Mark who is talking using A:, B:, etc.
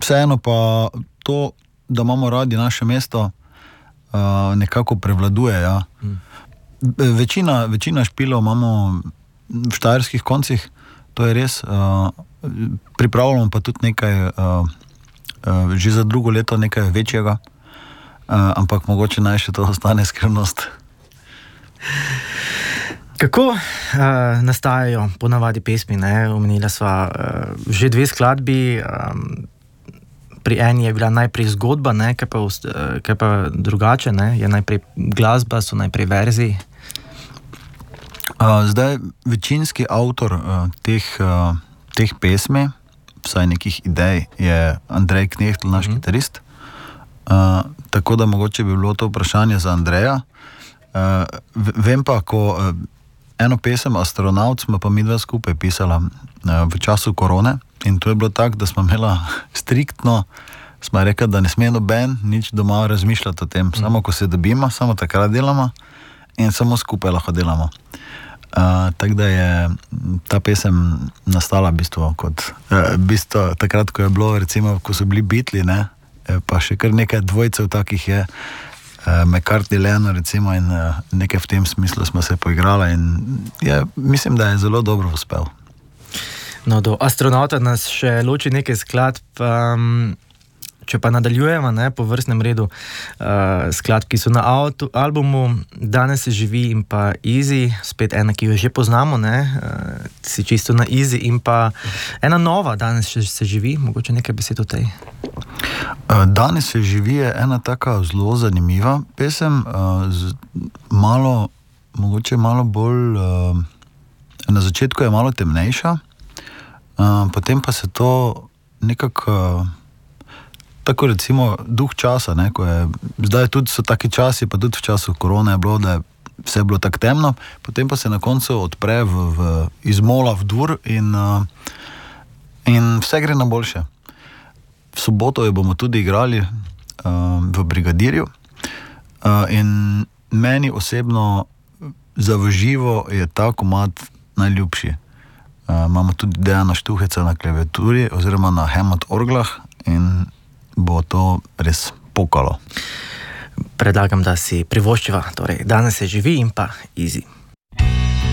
A: vseeno pa to, da imamo radi naše mesto, nekako prevladuje, ja. Večina špilov imamo v štajerskih koncih, to je res. Pripravljamo pa tudi nekaj, že za drugo leto nekaj večjega, ampak mogoče naj še to ostane skrivnost.
B: Kako nastajajo ponavadi pesmi, ne? Omenila sva že 2 skladbi, pri eni je bila najprej zgodba, ne? Kaj pa drugače, ne? Je najprej glasba, so najprej verzi?
A: Zdaj, večinski avtor teh pesmi, vsaj nekih idej, je Andrej Knehtl, naš kitarist. Tako da mogoče bi bilo to vprašanje za Andreja. Vem pa, ko eno pesem Astronaut smo pa midva skupaj pisala v času korone, in to je bilo tako, da smo imela striktno, smo rekli, da ne sme noben nič doma razmišljati o tem, samo ko se dobimo, samo takrat delamo in samo skupaj lahko delamo. Tako da je ta pesem nastala v bistvu takrat, ko je bilo, recimo, ko so bili Beatli, ne, pa še kar nekaj dvojcev takih je, McCartney, Lennon, recimo, in nekaj v tem smislu smo se poigrali in mislim, da je zelo dobro uspel.
B: No, do Astronauta nas še loči nekaj skladb, če pa nadaljujemo, ne, po vrstnem redu skladb, ki so na albumu Danes se živi in pa Easy, spet ena, ki jo že poznamo, ne, si čisto na Easy, in pa ena nova, Danes se živi, mogoče nekaj besed o tej.
A: Danes se živi je ena taka zelo zanimiva pesem, mogoče malo bolj, na začetku je malo temnejša, potem pa se to nekako, tako recimo duh časa, ne, ko je, zdaj tudi so taki časi, pa tudi v času korone je bilo, da je vse bilo tako temno, potem pa se na koncu odpre iz mola v dur in vse gre na boljše. V soboto jo bomo tudi igrali v Brigadirju in meni osebno za v živo je ta komad najljubši. Imamo tudi Dejana Štuheca na klaviaturi oziroma na Hammond orglah in bo to res pokalo.
B: Predlagam, da si privoščiva, torej Danes se živi in pa Easy.